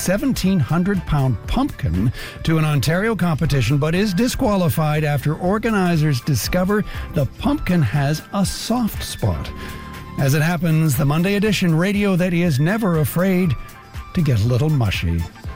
1,700-pound pumpkin to an Ontario competition, but is disqualified after organizers discover the pumpkin has a soft spot. As it happens, the Monday edition radio that is never afraid to get a little mushy.